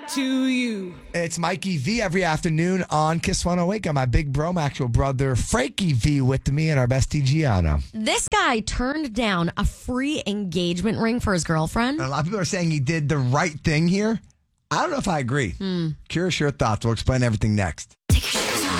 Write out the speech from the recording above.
to you. It's Mikey V every afternoon on Kiss 108. Got my big bro, my actual brother, Frankie V, with me and our bestie, Gianna. This guy turned down a free engagement ring for his girlfriend. And a lot of people are saying he did the right thing here. I don't know if I agree. Curious your thoughts. We'll explain everything next.